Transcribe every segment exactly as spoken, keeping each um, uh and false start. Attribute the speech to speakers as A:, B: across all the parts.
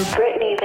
A: Britney,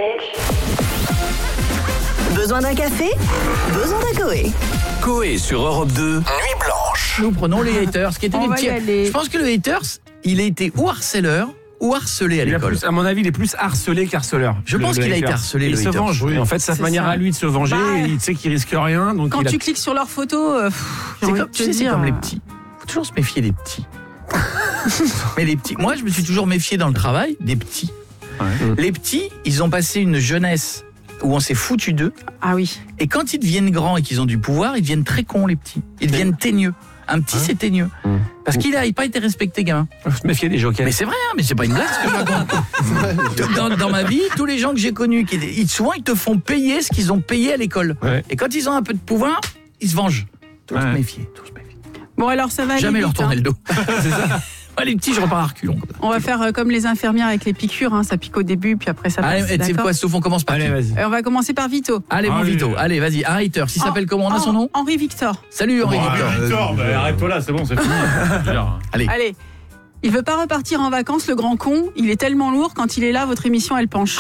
A: bitch.
B: Besoin d'un café? Besoin d'un Coé.
C: Coé sur Europe deux, Nuit Blanche.
D: Nous prenons les haters. Qui étaient
E: On
D: des
E: va
D: petits...
E: y aller.
D: Je pense que le haters, il a été ou harceleur ou harcelé à
F: Il a
D: l'école.
F: plus, à mon avis, il est plus harcelé qu'harceleur.
D: Je
F: Le-
D: pense
F: le
D: qu'il a été
F: hater.
D: harcelé,
F: Et
D: le
F: il se
D: hater.
F: venge.
D: Oui.
F: En fait, sa
E: C'est
F: manière
E: ça.
F: à lui de se venger,
E: Bah,
F: il sait qu'il risque rien. Donc
E: Quand
F: il a...
E: tu cliques sur leurs photos, euh, pff, j'ai
D: C'est
E: envie
D: comme,
E: de
D: tu
E: te
D: sais, c'est
E: dire,
D: comme les
E: euh,
D: petits. Faut toujours se méfier des petits. Mais les petits, moi je me suis toujours méfié dans le travail des petits.
F: Ouais.
D: Les petits, ils ont passé une jeunesse où on s'est foutu d'eux.
E: Ah oui.
D: Et quand ils deviennent grands et qu'ils ont du pouvoir, ils deviennent très cons, les petits. Ils deviennent teigneux. Un petit, c'est teigneux.
F: Mmh.
D: Parce qu'il n'a pas été respecté, gamin.
F: Faut se méfier des jokers.
D: Mais c'est vrai, hein, mais c'est pas une blague ce que je raconte. Dans, dans ma vie, tous les gens que j'ai connus, qui, ils, souvent ils te font payer ce qu'ils ont payé à l'école.
F: Ouais.
D: Et quand ils ont un peu de pouvoir, ils se vengent. Tous se
F: Ouais.
D: méfier, tous se méfier.
E: Bon, alors ça va aller
D: Jamais leur
E: vite,
D: tourner
E: hein.
D: le dos. C'est ça. Ah, les petits, je repars à reculons.
E: On va faire euh, comme les infirmières avec les piqûres, hein, ça pique au début, puis après ça passe.
D: Allez, tu sais
E: d'accord
D: quoi, sauf on commence par
F: Allez,
D: qui
F: vas-y.
E: Euh, On va commencer par Vito.
D: Allez, mon
F: Allez.
D: Vito, allez, vas-y, un hater. S'il s'appelle comment, on a son nom?
E: Henri Victor.
D: Salut Henri
G: Ah,
D: Victor.
G: Victor, bah, arrête-toi là, c'est bon, c'est fini.
D: Allez.
E: Allez. Il veut pas repartir en vacances, le grand con. Il est tellement lourd, quand il est là, votre émission, elle penche.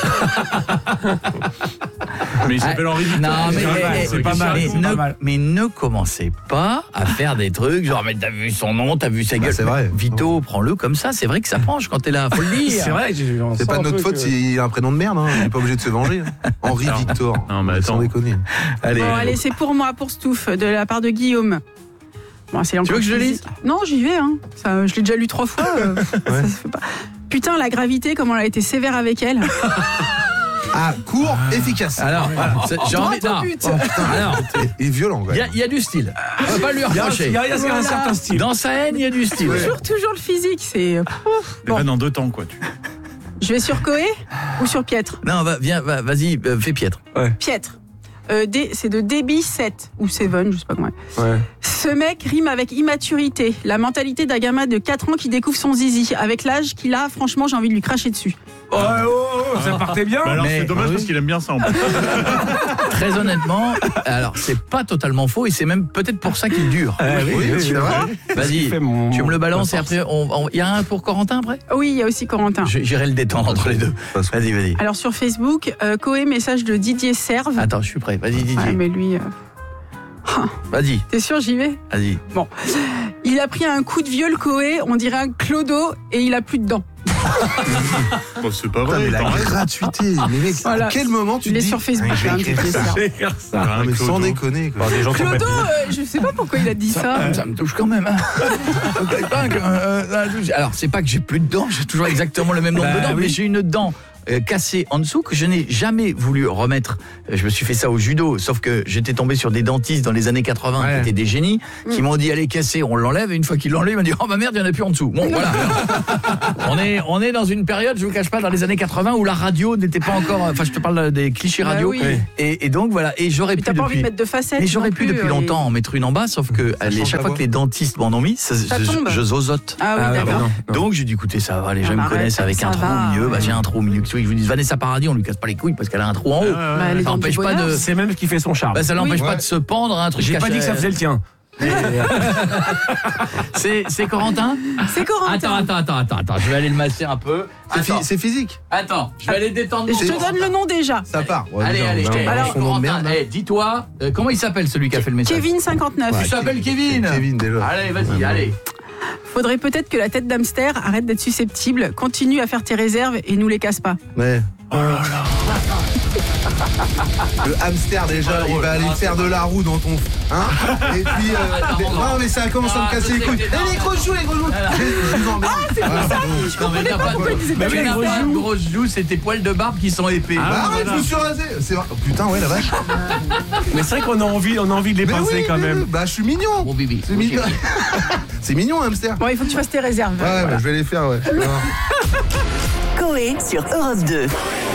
G: Mais il s'appelle Henri Victor.
D: Non, mais,
F: C'est pas mal,
D: mais-
F: c'est pas mal,
D: mais
F: c'est pas
D: ne,
F: mal.
D: mais ne commencez pas à faire des trucs genre mais t'as vu son nom, t'as vu sa gueule.
H: c'est vrai.
D: Vito, prends-le comme ça. C'est vrai que ça penche quand t'es là. Faut le dire.
F: C'est vrai, j'ai- on
H: C'est
F: sent
H: pas
F: un
H: de notre
F: peu
H: faute
F: que-
H: s'il a un prénom de merde, hein. Il n'est pas obligé de se venger. Henri Victor.
G: Non, mais
H: Sans
G: attends.
H: déconner.
D: Allez.
E: Bon, allez, c'est pour moi, pour Stouff, de la part de Guillaume. Bon, c'est
D: Tu veux que je le lise?
E: Non, j'y vais. Hein. Ça, je l'ai déjà lu trois fois. euh, ça se fait pas. Putain, la gravité, comme on a été sévère avec elle.
H: Ah, court, efficace.
D: Alors, c'est- j'ai envie.
E: Droit au
D: non.
E: but.
D: Alors,
H: Il est violent, quoi.
D: il y, a- il y a du style. On va pas lui
F: Il y a un- il
D: reprocher.
F: y a, il y a un
E: Voilà.
F: certain style.
D: Dans sa haine, il y a du style.
E: Toujours, toujours le physique. C'est.
G: Mais
E: Bon.
G: pas dans deux temps, quoi. Tu...
E: Je vais sur Coé ou sur Pietre?
D: Non, va, viens, va, vas-y, euh, fais piètre.
E: Pietre. Euh, D- c'est de Débit sept ou sept, je sais pas comment.
F: Ouais.
E: Ce mec rime avec immaturité, la mentalité d'un gamin de quatre ans qui découvre son zizi. Avec l'âge qu'il a, franchement, j'ai envie de lui cracher dessus.
F: Oh, oh, oh, ça partait bien.
G: Bah alors,
D: Mais-
G: c'est dommage parce qu'il aime bien ça en plus.
D: Très honnêtement, alors c'est pas totalement faux et c'est même peut-être pour ça qu'il dure.
F: Ah, oui,
H: Oui,
F: oui,
H: c'est
F: oui.
H: vrai.
D: Vas-y,
F: Fait mon-
D: tu me le balances et
F: ma
D: après, on- on- il y a un pour Corentin après?
E: Oui, il y a aussi Corentin.
D: Je- J'irai le détendre entre les deux.
H: façon.
D: Vas-y, vas-y.
E: Alors sur Facebook, euh, Coé, message de Didier Serve.
D: Attends, je suis prêt. Vas-y, Didier.
E: Ouais, mais lui, euh,
D: Vas-y,
E: t'es sûr, j'y vais?
D: vas-y.
E: Il a pris un coup de vieux, le Coé, on dirait un clodo, et il a plus de dents.
G: Bon, c'est pas
H: Putain,
G: vrai.
H: mais la
G: t'en restes.
H: gratuité. Mais mec,
E: Voilà.
H: à quel moment tu
E: Il
H: te
E: est
H: dis
E: sur Facebook,
H: je vais
E: hein,
H: écrire
E: Didier
H: ça.
E: Serve.
H: Ah, mais sans
G: Clodo.
H: déconner, quoi.
F: Des gens qui ont
E: Clodo,
F: pas-
E: euh, je sais pas pourquoi il a dit ça.
D: Ça me touche quand même. Hein. Faut pas que, euh, euh, Alors, c'est pas que j'ai plus de dents, j'ai toujours exactement le même nombre
F: Bah
D: de dents,
F: oui.
D: mais j'ai une dent euh, cassée en dessous que je n'ai jamais voulu remettre. Euh, Je me suis fait ça au judo, sauf que j'étais tombé sur des dentistes dans les années quatre-vingts
F: Ouais.
D: qui étaient des génies, qui m'ont dit allez casser, on l'enlève, et une fois qu'ils l'enlèvent, ils m'ont dit oh ma merde, il n'y en a plus en dessous. Bon voilà. on est on est dans une période, je vous cache pas, dans les années quatre-vingts où la radio n'était pas encore, enfin je te parle des clichés
E: Bah
D: radio,
E: oui.
D: et, et donc voilà, et j'aurais
E: Mais
D: pu
E: t'as pas envie
D: depuis.
E: de mettre de facettes.
D: Mais j'aurais
E: non
D: pu
E: plus,
D: depuis
E: euh,
D: longtemps en mettre une en bas, sauf que allez,
H: change
D: chaque
H: la
D: fois
H: voix.
D: que les dentistes m'en ont mis, ça,
E: Ça
D: je,
E: tombe.
D: je zozote.
E: Ah oui,
F: Ah ouais,
E: d'accord.
F: bah non.
D: Donc j'ai dit écoutez ça va, les gens
E: Ah,
D: me
E: bah,
D: connaissent
E: arrête,
D: avec
E: ça
D: un trou
E: va.
D: au milieu, bah j'ai un trou au milieu. Ils vous disent Vanessa Paradis, on lui casse pas les couilles parce qu'elle a un trou en haut.
E: Bah, les
D: Ça
E: dents du
D: n'empêche pas
E: bonheur.
D: de,
F: C'est même ce qui fait son charme.
D: bah, ça l'empêche
H: Oui.
D: pas
H: Ouais.
D: de se pendre à un truc.
F: J'ai pas
D: caché.
F: dit que ça faisait le tien.
D: C'est c'est Corentin.
E: C'est Corentin.
D: Attends attends attends attends attends, je vais aller le masser un peu.
H: C'est fi-
D: Attends,
H: c'est physique.
D: attends, je vais aller détendre.
E: Je
D: mon
E: te
D: Corentin.
E: donne le nom déjà.
H: Ça part. Ouais,
D: Allez
H: déjà,
D: allez,
H: on a-
D: eh,
E: Alors,
H: son nom de
D: Corentin,
H: merde, là.
D: eh, dis-toi, euh, comment il s'appelle celui qui a fait le message?
E: Kevin cinquante-neuf.
H: Ouais.
D: Il s'appelle Kevin.
H: Kevin, déjà.
D: Allez vas-y, allez.
E: Faudrait peut-être que la tête d'hamster arrête d'être susceptible, continue à faire tes réserves et nous les casse pas.
H: Ouais. Le hamster déjà, il va aller faire de la roue dans ton... Hein. Et puis... Euh,
D: Attends,
H: des-
D: attends.
H: non mais ça commence à
D: Ah,
H: me casser
D: je
H: les
D: sais
H: couilles.
D: que
H: Eh,
D: t'es-
H: les grosses joues, les grosses joues. Je je vous emmerde.
D: Je comprenais pas pourquoi il disait
F: Bah oui,
D: pas
F: grosses
D: de
F: joues.
D: grosses joues, c'est tes poils de barbe qui sont épais.
H: Bah arrête, je me suis rasé. C'est vrai. Oh, putain, ouais, la vache.
F: Mais c'est vrai qu'on a envie, on a envie de les
H: Mais
F: pincer
H: oui,
F: quand
H: mais
F: même.
H: oui, bah je suis mignon.
D: Mon bibi.
H: C'est mignon. C'est mignon, un hamster.
E: Bon, il faut que tu fasses tes réserves.
H: Ouais, bah, je vais les faire, ouais.
B: Coé sur Europe deux.